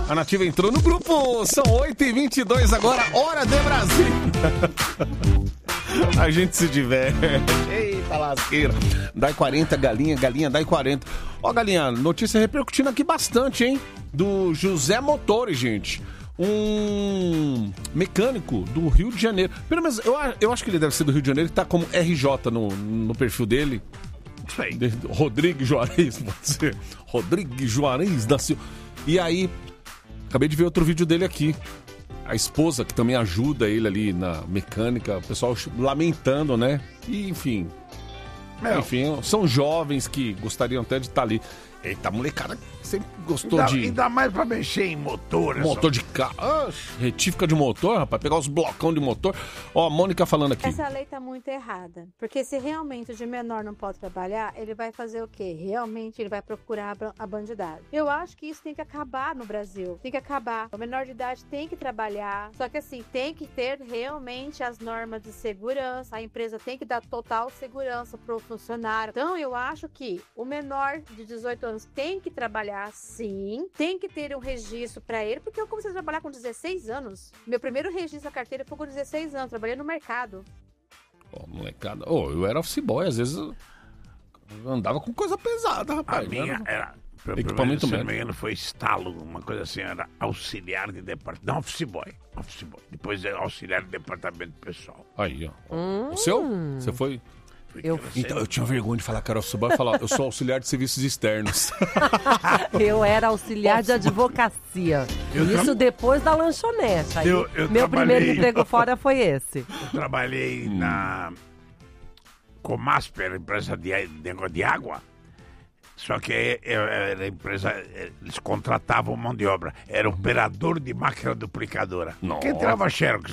A Nativa entrou no grupo. São 8h22 agora, hora de Brasil. A gente se diverte. Eita lasqueira. Dai 40, galinha, dai 40. Ó, galinha, notícia repercutindo aqui bastante, hein? Do José Motores, gente. Um mecânico do Rio de Janeiro. Pelo menos, eu acho que ele deve ser do Rio de Janeiro, que tá como RJ no perfil dele. Isso aí. Rodrigo Juarez, pode ser. Rodrigo Juarez da Silva. E aí, acabei de ver outro vídeo dele aqui. A esposa, que também ajuda ele ali na mecânica, o pessoal lamentando, né? E, enfim, são jovens que gostariam até de estar ali. Eita, molecada sempre gostou de... Ainda mais pra mexer em motor. Motor de carro. Retífica de motor, rapaz. Pegar os blocão de motor. Ó, a Mônica falando aqui. Essa lei tá muito errada. Porque se realmente o de menor não pode trabalhar, ele vai fazer o quê? Realmente ele vai procurar a bandidagem. Eu acho que isso tem que acabar no Brasil. Tem que acabar. O menor de idade tem que trabalhar. Só que assim, tem que ter realmente as normas de segurança. A empresa tem que dar total segurança pro funcionário. Então eu acho que o menor de 18 anos tem que trabalhar, sim, tem que ter um registro para ele, porque eu comecei a trabalhar com 16 anos. Meu primeiro registro da carteira foi com 16 anos, trabalhei no mercado. Molecada, eu era office boy, às vezes eu andava com coisa pesada, rapaz. A minha era equipamento se não me engano, foi estalo, uma coisa assim, era auxiliar de departamento, não, office boy, depois é auxiliar de departamento pessoal. Aí, ó. O seu? Você foi... Então, eu tinha vergonha de falar que era office boy e falar, eu sou auxiliar de serviços externos. Eu era auxiliar de advocacia. Isso depois da lanchonete. Aí, meu primeiro emprego fora foi esse. Eu trabalhei na Comasper, empresa de negócio de água. Só que era empresa, eles contratavam mão de obra. Era operador de máquina duplicadora. Quem tirava xerox?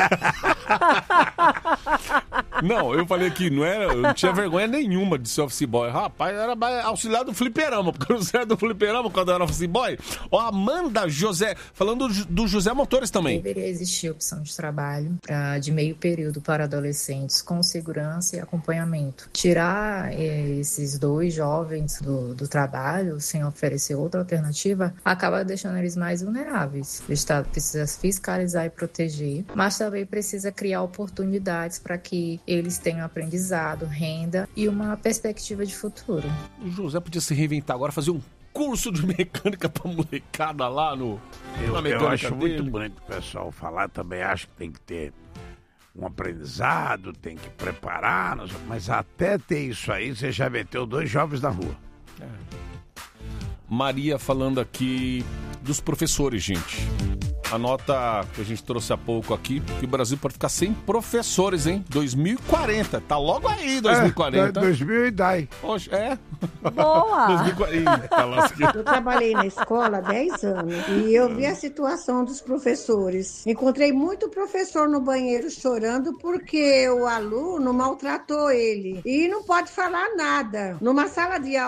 Não, eu falei que eu não tinha vergonha nenhuma de ser office boy. Rapaz, era auxiliar do fliperama, porque eu não era do fliperama quando eu era office boy. Ó, Amanda José, falando do José Motores também. Deveria existir opção de trabalho de meio período para adolescentes com segurança e acompanhamento. Tirar esses dois jovens do trabalho sem oferecer outra alternativa acaba deixando eles mais vulneráveis. O Estado precisa fiscalizar e proteger, mas também precisa criar oportunidades para que eles tenham aprendizado, renda e uma perspectiva de futuro. O José podia se reinventar agora, fazer um curso de mecânica pra molecada lá na mecânica. Eu acho dele. muito bonito o pessoal falar, também acho que tem que ter um aprendizado, tem que preparar, mas até ter isso aí, você já meteu 2 jovens na rua. Maria falando aqui dos professores, gente. A nota que a gente trouxe há pouco aqui, que o Brasil pode ficar sem professores, hein? 2040. Tá logo aí, 2040. 2000 e dai. Poxa, Boa! 2040. Eu trabalhei na escola há 10 anos e eu vi a situação dos professores. Encontrei muito professor no banheiro chorando porque o aluno maltratou ele. E não pode falar nada. Numa sala de aula,